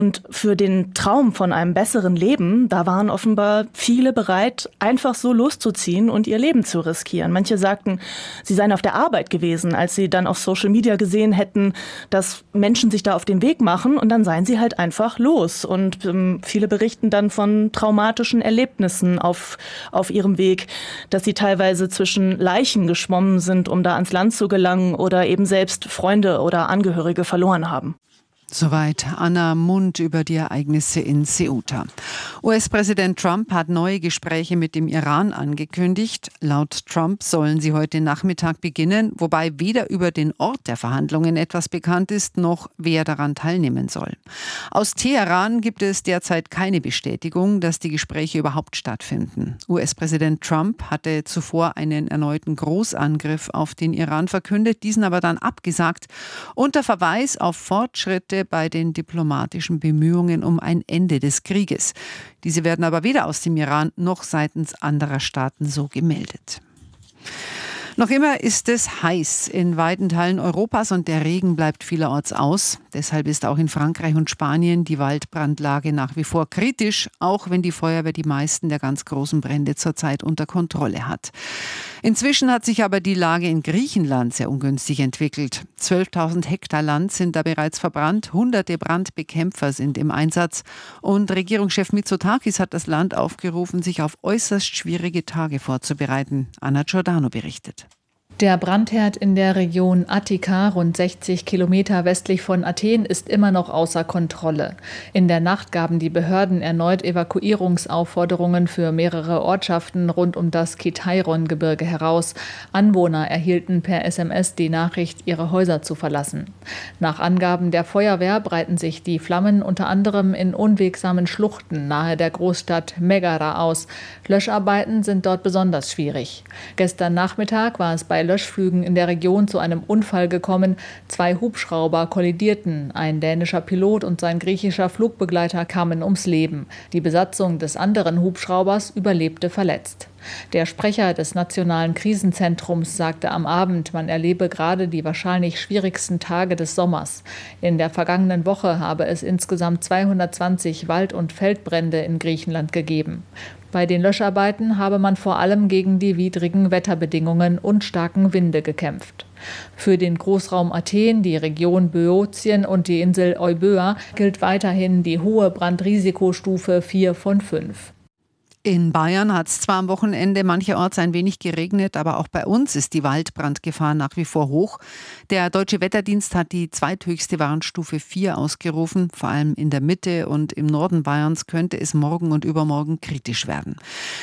Und für den Traum von einem besseren Leben, da waren offenbar viele bereit, einfach so loszuziehen und ihr Leben zu riskieren. Manche sagten, sie seien auf der Arbeit gewesen, als sie dann auf Social Media gesehen hätten, dass Menschen sich da auf den Weg machen und dann seien sie halt einfach los. Und viele berichten dann von traumatischen Erlebnissen auf ihrem Weg, dass sie teilweise zwischen Leichen geschwommen sind, um da ans Land zu gelangen oder eben selbst Freunde oder Angehörige verloren haben. Soweit Anna Mund über die Ereignisse in Ceuta. US-Präsident Trump hat neue Gespräche mit dem Iran angekündigt. Laut Trump sollen sie heute Nachmittag beginnen, wobei weder über den Ort der Verhandlungen etwas bekannt ist, noch wer daran teilnehmen soll. Aus Teheran gibt es derzeit keine Bestätigung, dass die Gespräche überhaupt stattfinden. US-Präsident Trump hatte zuvor einen erneuten Großangriff auf den Iran verkündet, diesen aber dann abgesagt, unter Verweis auf Fortschritte bei den diplomatischen Bemühungen um ein Ende des Krieges. Diese werden aber weder aus dem Iran noch seitens anderer Staaten so gemeldet. Noch immer ist es heiß in weiten Teilen Europas und der Regen bleibt vielerorts aus. Deshalb ist auch in Frankreich und Spanien die Waldbrandlage nach wie vor kritisch, auch wenn die Feuerwehr die meisten der ganz großen Brände zurzeit unter Kontrolle hat. Inzwischen hat sich aber die Lage in Griechenland sehr ungünstig entwickelt. 12.000 Hektar Land sind da bereits verbrannt, hunderte Brandbekämpfer sind im Einsatz und Regierungschef Mitsotakis hat das Land aufgerufen, sich auf äußerst schwierige Tage vorzubereiten. Anna Giordano berichtet. Der Brandherd in der Region Attika, rund 60 Kilometer westlich von Athen, ist immer noch außer Kontrolle. In der Nacht gaben die Behörden erneut Evakuierungsaufforderungen für mehrere Ortschaften rund um das Kitairon-Gebirge heraus. Anwohner erhielten per SMS die Nachricht, ihre Häuser zu verlassen. Nach Angaben der Feuerwehr breiten sich die Flammen unter anderem in unwegsamen Schluchten nahe der Großstadt Megara aus. Löscharbeiten sind dort besonders schwierig. Gestern Nachmittag war es bei Löschflügen in der Region zu einem Unfall gekommen. 2 Hubschrauber kollidierten. Ein dänischer Pilot und sein griechischer Flugbegleiter kamen ums Leben. Die Besatzung des anderen Hubschraubers überlebte verletzt. Der Sprecher des Nationalen Krisenzentrums sagte am Abend, man erlebe gerade die wahrscheinlich schwierigsten Tage des Sommers. In der vergangenen Woche habe es insgesamt 220 Wald- und Feldbrände in Griechenland gegeben. Bei den Löscharbeiten habe man vor allem gegen die widrigen Wetterbedingungen und starken Winde gekämpft. Für den Großraum Athen, die Region Böotien und die Insel Euböa gilt weiterhin die hohe Brandrisikostufe 4 von 5. In Bayern hat es zwar am Wochenende mancherorts ein wenig geregnet, aber auch bei uns ist die Waldbrandgefahr nach wie vor hoch. Der Deutsche Wetterdienst hat die zweithöchste Warnstufe 4 ausgerufen. Vor allem in der Mitte und im Norden Bayerns könnte es morgen und übermorgen kritisch werden.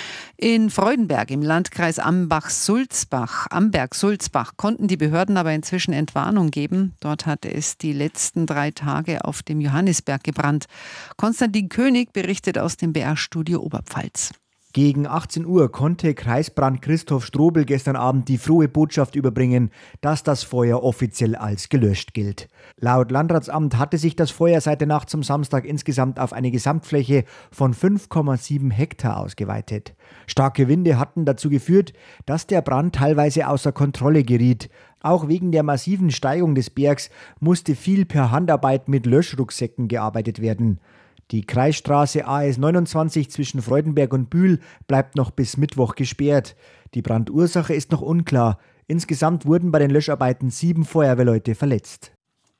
In Freudenberg im Landkreis Amberg-Sulzbach konnten die Behörden aber inzwischen Entwarnung geben. Dort hatte es die letzten 3 Tage auf dem Johannisberg gebrannt. Konstantin König berichtet aus dem BR-Studio Oberpfalz. Gegen 18 Uhr konnte Kreisbrand Christoph Strobel gestern Abend die frohe Botschaft überbringen, dass das Feuer offiziell als gelöscht gilt. Laut Landratsamt hatte sich das Feuer seit der Nacht zum Samstag insgesamt auf eine Gesamtfläche von 5,7 Hektar ausgeweitet. Starke Winde hatten dazu geführt, dass der Brand teilweise außer Kontrolle geriet. Auch wegen der massiven Steigung des Bergs musste viel per Handarbeit mit Löschrucksäcken gearbeitet werden. Die Kreisstraße AS 29 zwischen Freudenberg und Bühl bleibt noch bis Mittwoch gesperrt. Die Brandursache ist noch unklar. Insgesamt wurden bei den Löscharbeiten 7 Feuerwehrleute verletzt.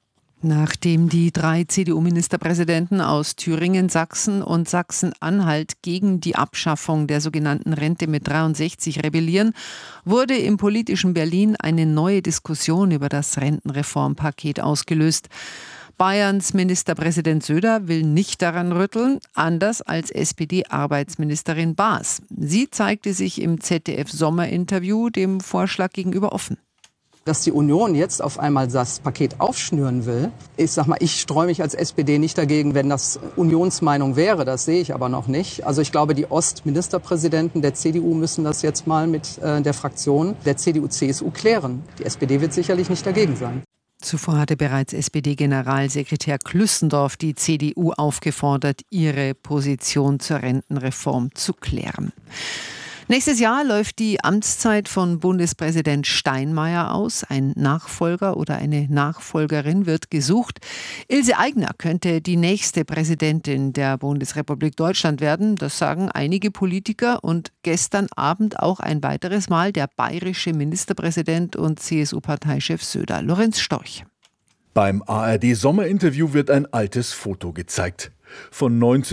Nachdem die 3 CDU-Ministerpräsidenten aus Thüringen, Sachsen und Sachsen-Anhalt gegen die Abschaffung der sogenannten Rente mit 63 rebellieren, wurde im politischen Berlin eine neue Diskussion über das Rentenreformpaket ausgelöst. Bayerns Ministerpräsident Söder will nicht daran rütteln, anders als SPD-Arbeitsministerin Baas. Sie zeigte sich im ZDF-Sommerinterview dem Vorschlag gegenüber offen. Dass die Union jetzt auf einmal das Paket aufschnüren will, ich streue mich als SPD nicht dagegen, wenn das Unionsmeinung wäre, das sehe ich aber noch nicht. Also ich glaube, die Ostministerpräsidenten der CDU müssen das jetzt mal mit der Fraktion der CDU-CSU klären. Die SPD wird sicherlich nicht dagegen sein. Zuvor hatte bereits SPD-Generalsekretär Klüssendorf die CDU aufgefordert, ihre Position zur Rentenreform zu klären. Nächstes Jahr läuft die Amtszeit von Bundespräsident Steinmeier aus. Ein Nachfolger oder eine Nachfolgerin wird gesucht. Ilse Aigner könnte die nächste Präsidentin der Bundesrepublik Deutschland werden. Das sagen einige Politiker und gestern Abend auch ein weiteres Mal der bayerische Ministerpräsident und CSU-Parteichef Söder, Lorenz Storch. Beim ARD-Sommerinterview wird ein altes Foto gezeigt. Von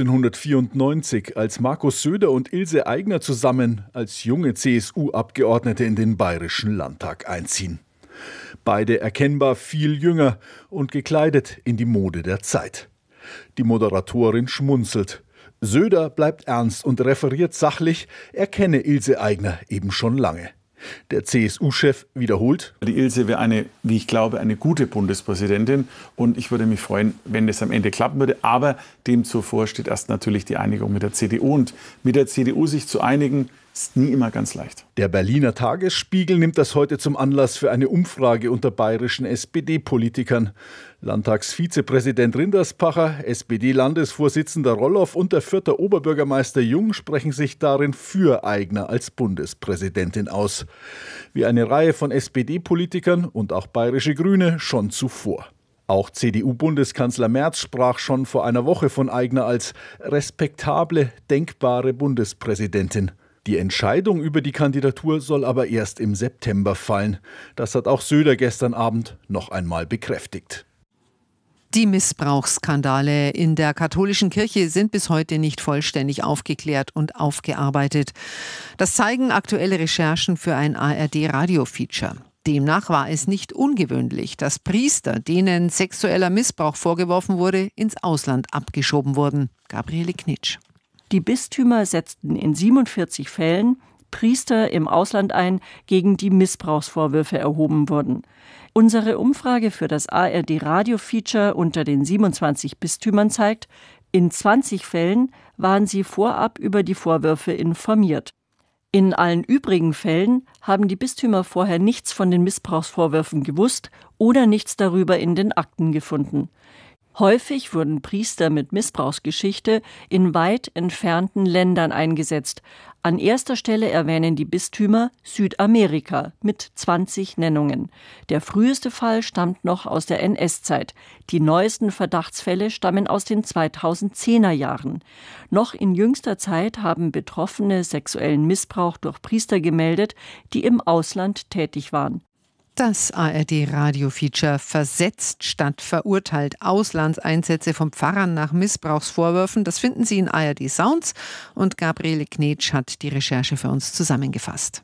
1994, als Markus Söder und Ilse Aigner zusammen als junge CSU-Abgeordnete in den Bayerischen Landtag einziehen. Beide erkennbar viel jünger und gekleidet in die Mode der Zeit. Die Moderatorin schmunzelt. Söder bleibt ernst und referiert sachlich, er kenne Ilse Aigner eben schon lange. Der CSU-Chef wiederholt: Die Ilse wäre wie ich glaube, eine gute Bundespräsidentin und ich würde mich freuen, wenn das am Ende klappen würde. Aber dem zuvor steht erst natürlich die Einigung mit der CDU. Und mit der CDU sich zu einigen, ist nie immer ganz leicht. Der Berliner Tagesspiegel nimmt das heute zum Anlass für eine Umfrage unter bayerischen SPD-Politikern. Landtagsvizepräsident Rinderspacher, SPD-Landesvorsitzender Roloff und der Fürther Oberbürgermeister Jung sprechen sich darin für Aigner als Bundespräsidentin aus. Wie eine Reihe von SPD-Politikern und auch bayerische Grüne schon zuvor. Auch CDU-Bundeskanzler Merz sprach schon vor einer Woche von Aigner als respektable, denkbare Bundespräsidentin. Die Entscheidung über die Kandidatur soll aber erst im September fallen. Das hat auch Söder gestern Abend noch einmal bekräftigt. Die Missbrauchsskandale in der katholischen Kirche sind bis heute nicht vollständig aufgeklärt und aufgearbeitet. Das zeigen aktuelle Recherchen für ein ARD-Radio-Feature. Demnach war es nicht ungewöhnlich, dass Priester, denen sexueller Missbrauch vorgeworfen wurde, ins Ausland abgeschoben wurden. Gabriele Knitsch. Die Bistümer setzten in 47 Fällen Priester im Ausland ein, gegen die Missbrauchsvorwürfe erhoben wurden. Unsere Umfrage für das ARD-Radio-Feature unter den 27 Bistümern zeigt, in 20 Fällen waren sie vorab über die Vorwürfe informiert. In allen übrigen Fällen haben die Bistümer vorher nichts von den Missbrauchsvorwürfen gewusst oder nichts darüber in den Akten gefunden. Häufig wurden Priester mit Missbrauchsgeschichte in weit entfernten Ländern eingesetzt. An erster Stelle erwähnen die Bistümer Südamerika mit 20 Nennungen. Der früheste Fall stammt noch aus der NS-Zeit. Die neuesten Verdachtsfälle stammen aus den 2010er Jahren. Noch in jüngster Zeit haben Betroffene sexuellen Missbrauch durch Priester gemeldet, die im Ausland tätig waren. Das ARD-Radio-Feature Versetzt statt verurteilt. Auslandseinsätze von Pfarrern nach Missbrauchsvorwürfen. Das finden Sie in ARD Sounds und Gabriele Knetsch hat die Recherche für uns zusammengefasst.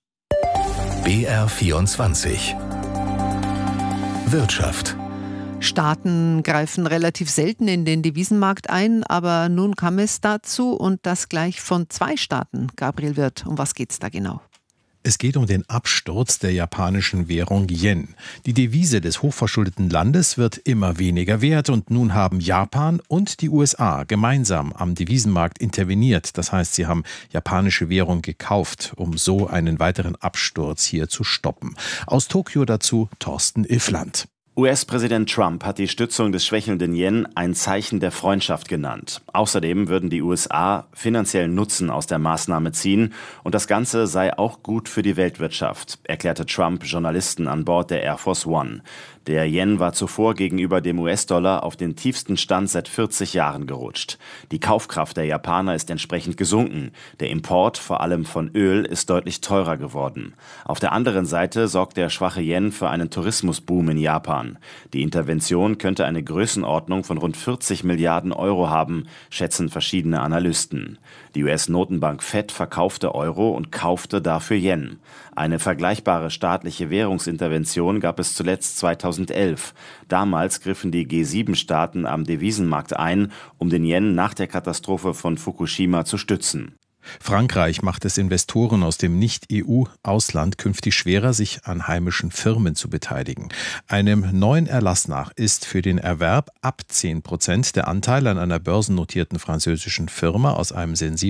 BR24 Wirtschaft. Staaten greifen relativ selten in den Devisenmarkt ein, aber nun kam es dazu und das gleich von 2 Staaten. Gabriel Wirth, um was geht's da genau? Es geht um den Absturz der japanischen Währung Yen. Die Devise des hochverschuldeten Landes wird immer weniger wert und nun haben Japan und die USA gemeinsam am Devisenmarkt interveniert. Das heißt, sie haben japanische Währung gekauft, um so einen weiteren Absturz hier zu stoppen. Aus Tokio dazu Thorsten Iffland. US-Präsident Trump hat die Stützung des schwächelnden Yen ein Zeichen der Freundschaft genannt. Außerdem würden die USA finanziellen Nutzen aus der Maßnahme ziehen und das Ganze sei auch gut für die Weltwirtschaft, erklärte Trump Journalisten an Bord der Air Force One. Der Yen war zuvor gegenüber dem US-Dollar auf den tiefsten Stand seit 40 Jahren gerutscht. Die Kaufkraft der Japaner ist entsprechend gesunken. Der Import, vor allem von Öl, ist deutlich teurer geworden. Auf der anderen Seite sorgt der schwache Yen für einen Tourismusboom in Japan. Die Intervention könnte eine Größenordnung von rund 40 Milliarden Euro haben, schätzen verschiedene Analysten. Die US-Notenbank Fed verkaufte Euro und kaufte dafür Yen. Eine vergleichbare staatliche Währungsintervention gab es zuletzt 2011. Damals griffen die G7-Staaten am Devisenmarkt ein, um den Yen nach der Katastrophe von Fukushima zu stützen. Frankreich macht es Investoren aus dem Nicht-EU-Ausland künftig schwerer, sich an heimischen Firmen zu beteiligen. Einem neuen Erlass nach ist für den Erwerb ab 10% der Anteil an einer börsennotierten französischen Firma aus einem sensiblen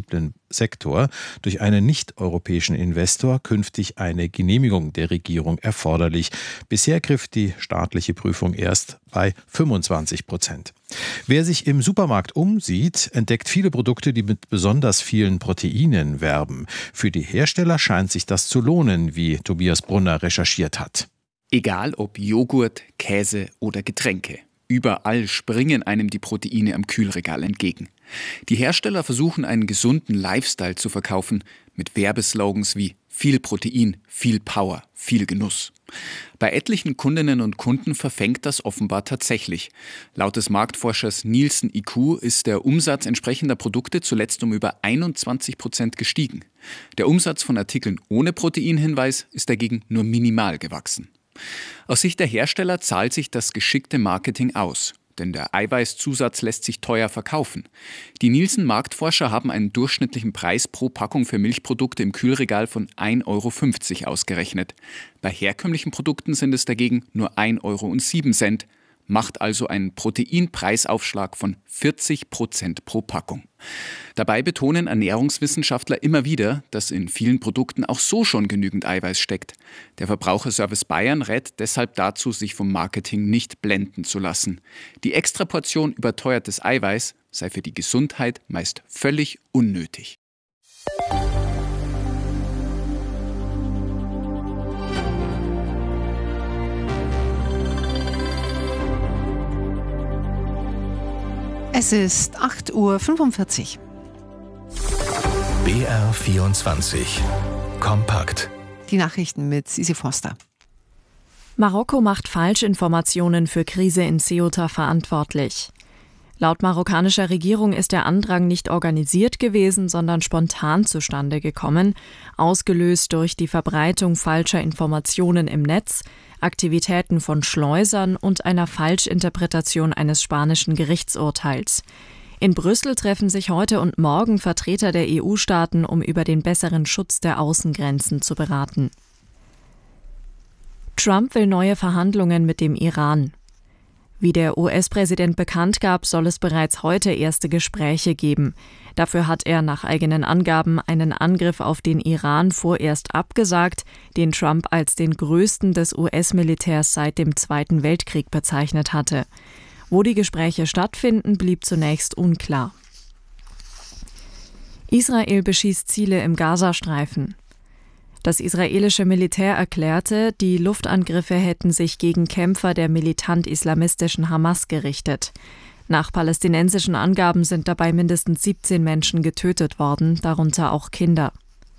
Sektor durch einen nicht-europäischen Investor künftig eine Genehmigung der Regierung erforderlich. Bisher griff die staatliche Prüfung erst bei 25%. Wer sich im Supermarkt umsieht, entdeckt viele Produkte, die mit besonders vielen Proteinen werben. Für die Hersteller scheint sich das zu lohnen, wie Tobias Brunner recherchiert hat. Egal ob Joghurt, Käse oder Getränke. Überall springen einem die Proteine am Kühlregal entgegen. Die Hersteller versuchen einen gesunden Lifestyle zu verkaufen mit Werbeslogans wie viel Protein, viel Power, viel Genuss. Bei etlichen Kundinnen und Kunden verfängt das offenbar tatsächlich. Laut des Marktforschers Nielsen IQ ist der Umsatz entsprechender Produkte zuletzt um über 21% gestiegen. Der Umsatz von Artikeln ohne Proteinhinweis ist dagegen nur minimal gewachsen. Aus Sicht der Hersteller zahlt sich das geschickte Marketing aus, denn der Eiweißzusatz lässt sich teuer verkaufen. Die Nielsen-Marktforscher haben einen durchschnittlichen Preis pro Packung für Milchprodukte im Kühlregal von 1,50 € ausgerechnet. Bei herkömmlichen Produkten sind es dagegen nur 1,07 €, macht also einen Proteinpreisaufschlag von 40% pro Packung. Dabei betonen Ernährungswissenschaftler immer wieder, dass in vielen Produkten auch so schon genügend Eiweiß steckt. Der Verbraucherservice Bayern rät deshalb dazu, sich vom Marketing nicht blenden zu lassen. Die Extraportion überteuertes Eiweiß sei für die Gesundheit meist völlig unnötig. Es ist 8:45 Uhr. BR24 Kompakt. Die Nachrichten mit Sisi Foster. Marokko macht Falschinformationen für Krise in Ceuta verantwortlich. Laut marokkanischer Regierung ist der Andrang nicht organisiert gewesen, sondern spontan zustande gekommen, ausgelöst durch die Verbreitung falscher Informationen im Netz, Aktivitäten von Schleusern und einer Falschinterpretation eines spanischen Gerichtsurteils. In Brüssel treffen sich heute und morgen Vertreter der EU-Staaten, um über den besseren Schutz der Außengrenzen zu beraten. Trump will neue Verhandlungen mit dem Iran. Wie der US-Präsident bekannt gab, soll es bereits heute erste Gespräche geben. Dafür hat er nach eigenen Angaben einen Angriff auf den Iran vorerst abgesagt, den Trump als den größten des US-Militärs seit dem Zweiten Weltkrieg bezeichnet hatte. Wo die Gespräche stattfinden, blieb zunächst unklar. Israel beschießt Ziele im Gazastreifen. Das israelische Militär erklärte, die Luftangriffe hätten sich gegen Kämpfer der militant-islamistischen Hamas gerichtet. Nach palästinensischen Angaben sind dabei mindestens 17 Menschen getötet worden, darunter auch Kinder.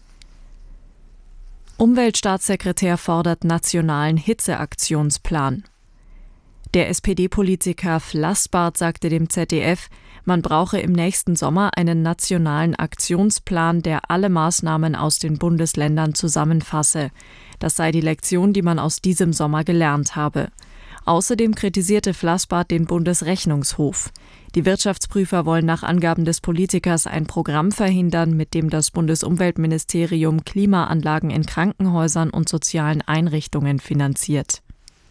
Umweltstaatssekretär fordert nationalen Hitzeaktionsplan. Der SPD-Politiker Flassbart sagte dem ZDF, man brauche im nächsten Sommer einen nationalen Aktionsplan, der alle Maßnahmen aus den Bundesländern zusammenfasse. Das sei die Lektion, die man aus diesem Sommer gelernt habe. Außerdem kritisierte Flassbart den Bundesrechnungshof. Die Wirtschaftsprüfer wollen nach Angaben des Politikers ein Programm verhindern, mit dem das Bundesumweltministerium Klimaanlagen in Krankenhäusern und sozialen Einrichtungen finanziert.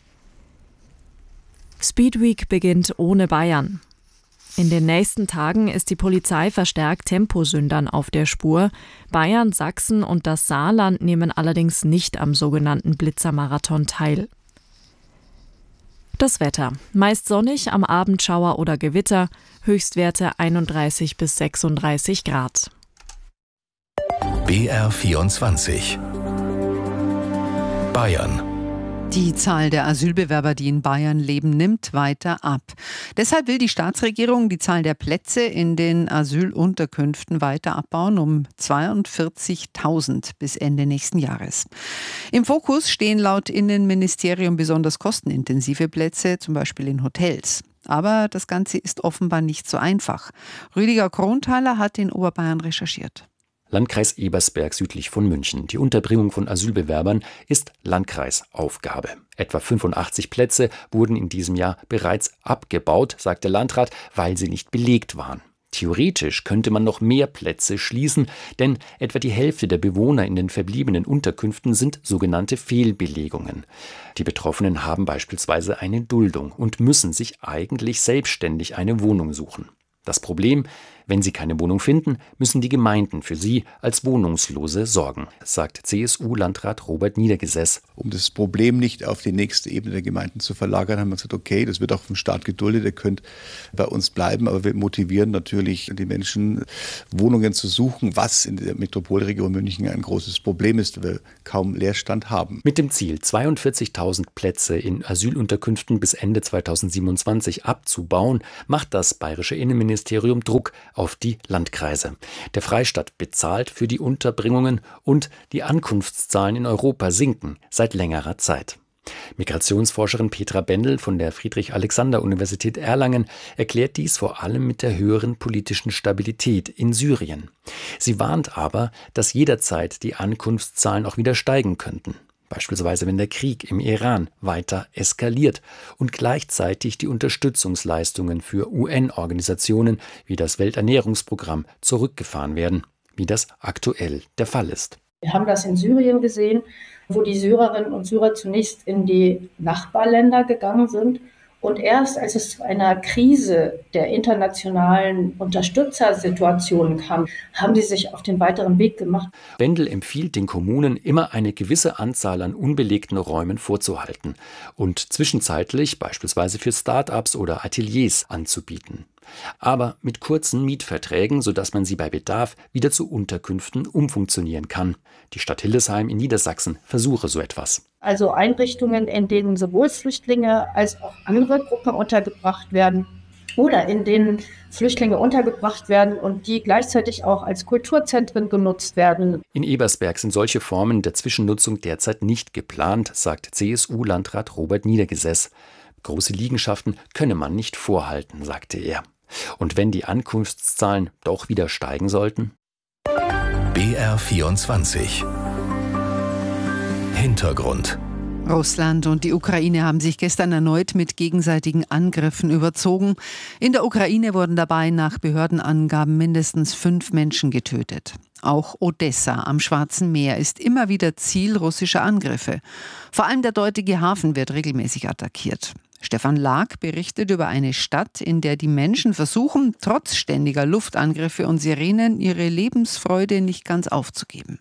Speedweek beginnt ohne Bayern. In den nächsten Tagen ist die Polizei verstärkt Temposündern auf der Spur. Bayern, Sachsen und das Saarland nehmen allerdings nicht am sogenannten Blitzermarathon teil. Das Wetter. Meist sonnig, am Abend Schauer oder Gewitter, Höchstwerte 31 bis 36 Grad. BR24 Bayern. Die Zahl der Asylbewerber, die in Bayern leben, nimmt weiter ab. Deshalb will die Staatsregierung die Zahl der Plätze in den Asylunterkünften weiter abbauen um 42.000 bis Ende nächsten Jahres. Im Fokus stehen laut Innenministerium besonders kostenintensive Plätze, zum Beispiel in Hotels. Aber das Ganze ist offenbar nicht so einfach. Rüdiger Kronthaler hat in Oberbayern recherchiert. Landkreis Ebersberg südlich von München. Die Unterbringung von Asylbewerbern ist Landkreisaufgabe. Etwa 85 Plätze wurden in diesem Jahr bereits abgebaut, sagt der Landrat, weil sie nicht belegt waren. Theoretisch könnte man noch mehr Plätze schließen, denn etwa die Hälfte der Bewohner in den verbliebenen Unterkünften sind sogenannte Fehlbelegungen. Die Betroffenen haben beispielsweise eine Duldung und müssen sich eigentlich selbstständig eine Wohnung suchen. Das Problem: Wenn sie keine Wohnung finden, müssen die Gemeinden für sie als Wohnungslose sorgen, sagt CSU-Landrat Robert Niedergesäß. Um das Problem nicht auf die nächste Ebene der Gemeinden zu verlagern, haben wir gesagt, okay, das wird auch vom Staat geduldet, ihr könnt bei uns bleiben, aber wir motivieren natürlich die Menschen, Wohnungen zu suchen, was in der Metropolregion München ein großes Problem ist, weil wir kaum Leerstand haben. Mit dem Ziel, 42.000 Plätze in Asylunterkünften bis Ende 2027 abzubauen, macht das bayerische Innenministerium Druck auf die Landkreise. Der Freistaat bezahlt für die Unterbringungen und die Ankunftszahlen in Europa sinken seit längerer Zeit. Migrationsforscherin Petra Bendel von der Friedrich-Alexander-Universität Erlangen erklärt dies vor allem mit der höheren politischen Stabilität in Syrien. Sie warnt aber, dass jederzeit die Ankunftszahlen auch wieder steigen könnten. Beispielsweise wenn der Krieg im Iran weiter eskaliert und gleichzeitig die Unterstützungsleistungen für UN-Organisationen wie das Welternährungsprogramm zurückgefahren werden, wie das aktuell der Fall ist. Wir haben das in Syrien gesehen, wo die Syrerinnen und Syrer zunächst in die Nachbarländer gegangen sind. Und erst als es zu einer Krise der internationalen Unterstützersituation kam, haben sie sich auf den weiteren Weg gemacht. Bendel empfiehlt den Kommunen, immer eine gewisse Anzahl an unbelegten Räumen vorzuhalten und zwischenzeitlich beispielsweise für Start-ups oder Ateliers anzubieten. Aber mit kurzen Mietverträgen, sodass man sie bei Bedarf wieder zu Unterkünften umfunktionieren kann. Die Stadt Hildesheim in Niedersachsen versuche so etwas. Also Einrichtungen, in denen sowohl Flüchtlinge als auch andere Gruppen untergebracht werden oder in denen Flüchtlinge untergebracht werden und die gleichzeitig auch als Kulturzentren genutzt werden. In Ebersberg sind solche Formen der Zwischennutzung derzeit nicht geplant, sagt CSU-Landrat Robert Niedergesäß. Große Liegenschaften könne man nicht vorhalten, sagte er. Und wenn die Ankunftszahlen doch wieder steigen sollten? BR24 Hintergrund. Russland und die Ukraine haben sich gestern erneut mit gegenseitigen Angriffen überzogen. In der Ukraine wurden dabei nach Behördenangaben mindestens 5 Menschen getötet. Auch Odessa am Schwarzen Meer ist immer wieder Ziel russischer Angriffe. Vor allem der dortige Hafen wird regelmäßig attackiert. Stefan Lag berichtet über eine Stadt, in der die Menschen versuchen, trotz ständiger Luftangriffe und Sirenen ihre Lebensfreude nicht ganz aufzugeben.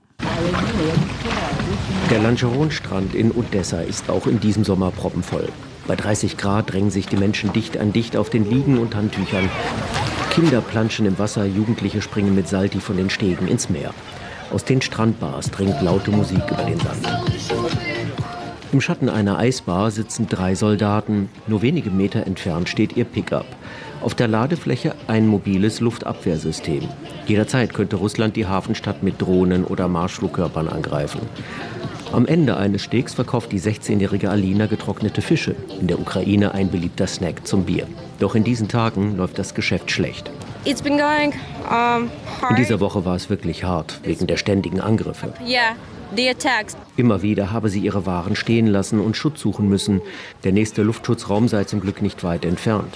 Der Langeron-Strand in Odessa ist auch in diesem Sommer proppenvoll. Bei 30 Grad drängen sich die Menschen dicht an dicht auf den Liegen und Handtüchern. Kinder planschen im Wasser, Jugendliche springen mit Salti von den Stegen ins Meer. Aus den Strandbars dringt laute Musik über den Sand. Im Schatten einer Eisbar sitzen 3 Soldaten. Nur wenige Meter entfernt steht ihr Pickup. Auf der Ladefläche ein mobiles Luftabwehrsystem. Jederzeit könnte Russland die Hafenstadt mit Drohnen oder Marschflugkörpern angreifen. Am Ende eines Stegs verkauft die 16-jährige Alina getrocknete Fische. In der Ukraine ein beliebter Snack zum Bier. Doch in diesen Tagen läuft das Geschäft schlecht. In dieser Woche war es wirklich hart, wegen der ständigen Angriffe. Immer wieder habe sie ihre Waren stehen lassen und Schutz suchen müssen. Der nächste Luftschutzraum sei zum Glück nicht weit entfernt.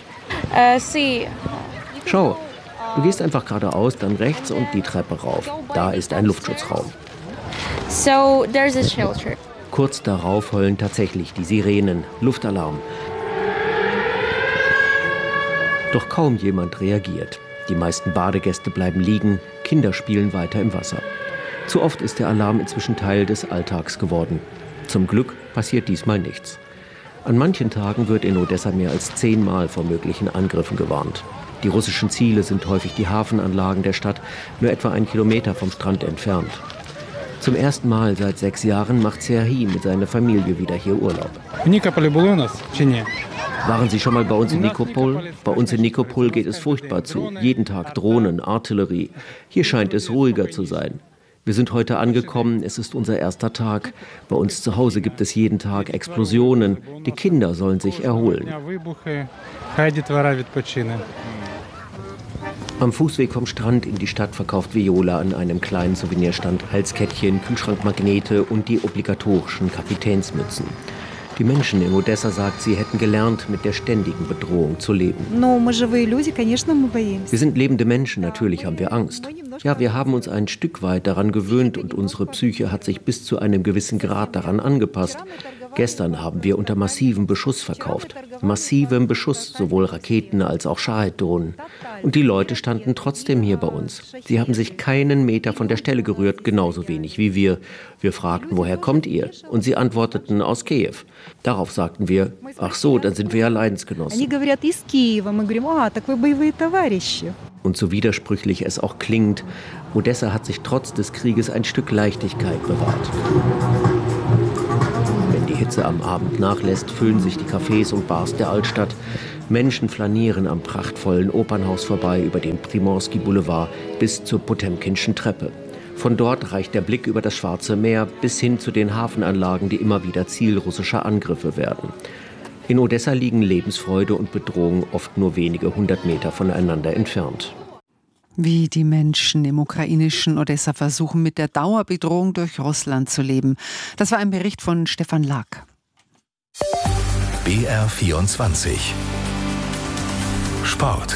Schau, du gehst einfach geradeaus, dann rechts und die Treppe rauf. Da ist ein Luftschutzraum. Kurz darauf heulen tatsächlich die Sirenen. Luftalarm. Doch kaum jemand reagiert. Die meisten Badegäste bleiben liegen, Kinder spielen weiter im Wasser. Zu oft ist der Alarm inzwischen Teil des Alltags geworden. Zum Glück passiert diesmal nichts. An manchen Tagen wird in Odessa mehr als 10-mal vor möglichen Angriffen gewarnt. Die russischen Ziele sind häufig die Hafenanlagen der Stadt, nur etwa 1 Kilometer vom Strand entfernt. Zum ersten Mal seit 6 Jahren macht Serhii mit seiner Familie wieder hier Urlaub. Waren Sie schon mal bei uns in Nikopol? Bei uns in Nikopol geht es furchtbar zu. Jeden Tag Drohnen, Artillerie. Hier scheint es ruhiger zu sein. Wir sind heute angekommen, es ist unser erster Tag. Bei uns zu Hause gibt es jeden Tag Explosionen. Die Kinder sollen sich erholen. Am Fußweg vom Strand in die Stadt verkauft Viola an einem kleinen Souvenirstand Halskettchen, Kühlschrankmagnete und die obligatorischen Kapitänsmützen. Die Menschen in Odessa, sagt sie, hätten gelernt, mit der ständigen Bedrohung zu leben. Wir sind lebende Menschen, natürlich haben wir Angst. Ja, wir haben uns ein Stück weit daran gewöhnt und unsere Psyche hat sich bis zu einem gewissen Grad daran angepasst. Gestern haben wir unter massivem Beschuss verkauft. Massivem Beschuss, sowohl Raketen als auch Shahed-Drohnen. Und die Leute standen trotzdem hier bei uns. Sie haben sich keinen Meter von der Stelle gerührt, genauso wenig wie wir. Wir fragten, woher kommt ihr? Und sie antworteten, aus Kiew. Darauf sagten wir, ach so, dann sind wir ja Leidensgenossen. Und so widersprüchlich es auch klingt, Odessa hat sich trotz des Krieges ein Stück Leichtigkeit bewahrt. Wenn die Hitze am Abend nachlässt, füllen sich die Cafés und Bars der Altstadt. Menschen flanieren am prachtvollen Opernhaus vorbei über den Primorsky Boulevard bis zur Potemkinschen Treppe. Von dort reicht der Blick über das Schwarze Meer bis hin zu den Hafenanlagen, die immer wieder Ziel russischer Angriffe werden. In Odessa liegen Lebensfreude und Bedrohung oft nur wenige 100 Meter voneinander entfernt. Wie die Menschen im ukrainischen Odessa versuchen, mit der Dauerbedrohung durch Russland zu leben. Das war ein Bericht von Stefan Lack. BR24 Sport.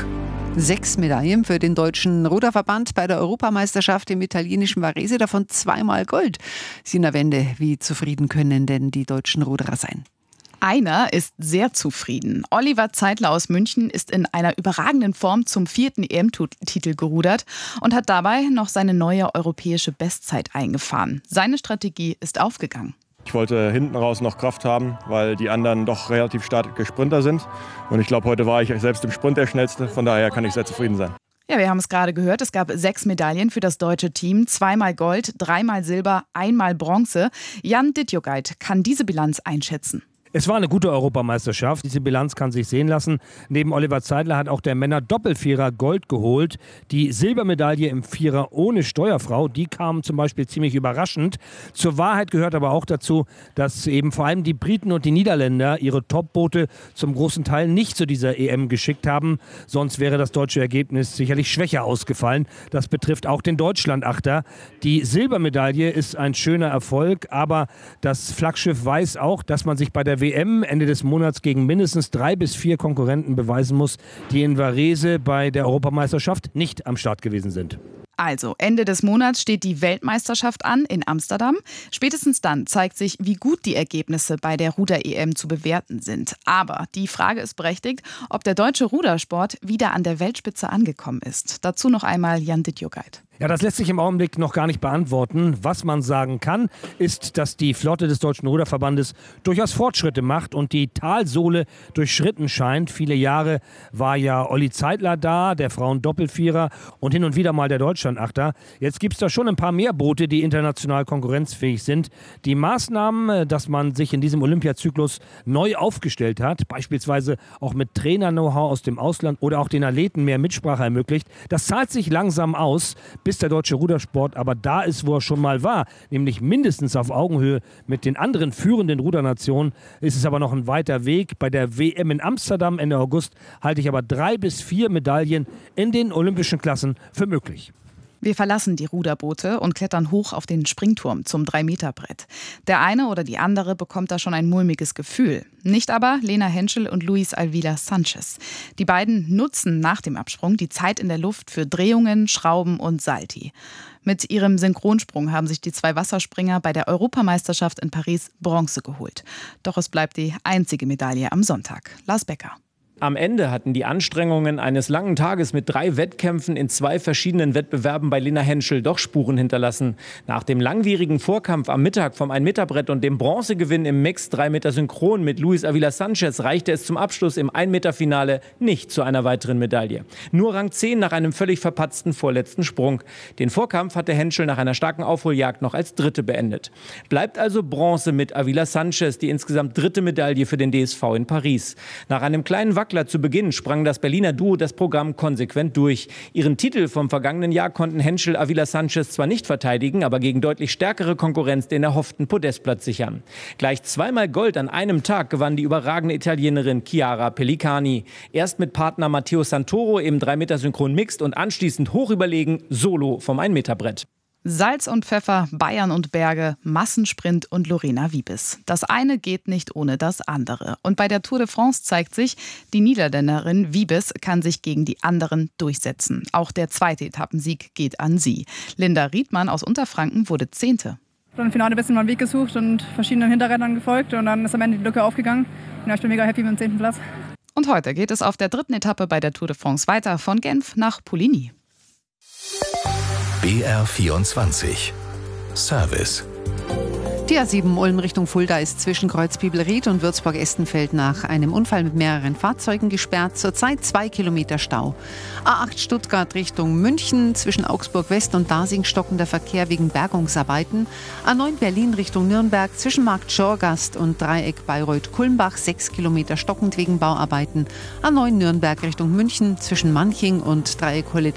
6 Medaillen für den deutschen Ruderverband bei der Europameisterschaft im italienischen Varese, davon 2-mal Gold. Sina Wende, wie zufrieden können denn die deutschen Ruderer sein? Einer ist sehr zufrieden. Oliver Zeitler aus München ist in einer überragenden Form zum 4. EM-Titel gerudert und hat dabei noch seine neue europäische Bestzeit eingefahren. Seine Strategie ist aufgegangen. Ich wollte hinten raus noch Kraft haben, weil die anderen doch relativ starke Sprinter sind. Und ich glaube, heute war ich selbst im Sprint der Schnellste. Von daher kann ich sehr zufrieden sein. Ja, wir haben es gerade gehört. Es gab 6 Medaillen für das deutsche Team. 2-mal Gold, 3-mal Silber, 1-mal Bronze. Jan Dittjogait kann diese Bilanz einschätzen. Es war eine gute Europameisterschaft. Diese Bilanz kann sich sehen lassen. Neben Oliver Zeidler hat auch der Männer-Doppelvierer Gold geholt. Die Silbermedaille im Vierer ohne Steuerfrau, die kam zum Beispiel ziemlich überraschend. Zur Wahrheit gehört aber auch dazu, dass eben vor allem die Briten und die Niederländer ihre Topboote zum großen Teil nicht zu dieser EM geschickt haben. Sonst wäre das deutsche Ergebnis sicherlich schwächer ausgefallen. Das betrifft auch den Deutschlandachter. Die Silbermedaille ist ein schöner Erfolg, aber das Flaggschiff weiß auch, dass man sich bei der WM Ende des Monats gegen mindestens 3 bis 4 Konkurrenten beweisen muss, die in Varese bei der Europameisterschaft nicht am Start gewesen sind. Also, Ende des Monats steht die Weltmeisterschaft an in Amsterdam. Spätestens dann zeigt sich, wie gut die Ergebnisse bei der Ruder-EM zu bewerten sind. Aber die Frage ist berechtigt, ob der deutsche Rudersport wieder an der Weltspitze angekommen ist. Dazu noch einmal Jan Dittjogait. Ja, das lässt sich im Augenblick noch gar nicht beantworten. Was man sagen kann, ist, dass die Flotte des Deutschen Ruderverbandes durchaus Fortschritte macht und die Talsohle durchschritten scheint. Viele Jahre war ja Olli Zeidler da, der Frauen-Doppelvierer und hin und wieder mal der Deutschlandachter. Jetzt gibt es da schon ein paar mehr Boote, die international konkurrenzfähig sind. Die Maßnahmen, dass man sich in diesem Olympiazyklus neu aufgestellt hat, beispielsweise auch mit Trainer-Know-how aus dem Ausland oder auch den Athleten mehr Mitsprache ermöglicht, das zahlt sich langsam aus, bis der deutsche Rudersport aber da ist, wo er schon mal war, nämlich mindestens auf Augenhöhe mit den anderen führenden Rudernationen, ist es aber noch ein weiter Weg. Bei der WM in Amsterdam Ende August halte ich aber 3 bis 4 Medaillen in den olympischen Klassen für möglich. Wir verlassen die Ruderboote und klettern hoch auf den Springturm zum 3-Meter-Brett. Der eine oder die andere bekommt da schon ein mulmiges Gefühl. Nicht aber Lena Henschel und Luis Avila Sanchez. Die beiden nutzen nach dem Absprung die Zeit in der Luft für Drehungen, Schrauben und Salti. Mit ihrem Synchronsprung haben sich die 2 Wasserspringer bei der Europameisterschaft in Paris Bronze geholt. Doch es bleibt die einzige Medaille am Sonntag. Lars Becker. Am Ende hatten die Anstrengungen eines langen Tages mit 3 Wettkämpfen in 2 verschiedenen Wettbewerben bei Lena Henschel doch Spuren hinterlassen. Nach dem langwierigen Vorkampf am Mittag vom 1-Meter-Brett und dem Bronzegewinn im Mix 3 Meter Synchron mit Luis Avila Sanchez reichte es zum Abschluss im 1-Meter-Finale nicht zu einer weiteren Medaille. Nur Rang 10 nach einem völlig verpatzten vorletzten Sprung. Den Vorkampf hatte Henschel nach einer starken Aufholjagd noch als Dritte beendet. Bleibt also Bronze mit Avila Sanchez, die insgesamt 3. Medaille für den DSV in Paris. Nach einem kleinen zu Beginn sprang das Berliner Duo das Programm konsequent durch. Ihren Titel vom vergangenen Jahr konnten Henschel Avila Sanchez zwar nicht verteidigen, aber gegen deutlich stärkere Konkurrenz den erhofften Podestplatz sichern. Gleich 2-mal Gold an einem Tag gewann die überragende Italienerin Chiara Pellicani. Erst mit Partner Matteo Santoro im 3-Meter-Synchron Mixed und anschließend hochüberlegen Solo vom 1-Meter-Brett. Salz und Pfeffer, Bayern und Berge, Massensprint und Lorena Wiebes. Das eine geht nicht ohne das andere. Und bei der Tour de France zeigt sich, die Niederländerin Wiebes kann sich gegen die anderen durchsetzen. Auch der 2. Etappensieg geht an sie. Linda Riedmann aus Unterfranken wurde 10. Im Finale ein bisschen meinen Weg gesucht und verschiedenen Hinterrädern gefolgt und dann ist am Ende die Lücke aufgegangen. Ja, ich bin mega happy mit dem 10. Platz. Und heute geht es auf der 3. Etappe bei der Tour de France weiter von Genf nach Poligny. BR24 Service. Die A7 Ulm Richtung Fulda ist zwischen Kreuzbibelried und Würzburg-Estenfeld nach einem Unfall mit mehreren Fahrzeugen gesperrt. Zurzeit 2 Kilometer Stau. A8 Stuttgart Richtung München zwischen Augsburg West und Dasing stockender Verkehr wegen Bergungsarbeiten. A9 Berlin Richtung Nürnberg zwischen Markt Schorgast und Dreieck Bayreuth-Kulmbach 6 Kilometer stockend wegen Bauarbeiten. A9 Nürnberg Richtung München zwischen Manching und Dreieck Holle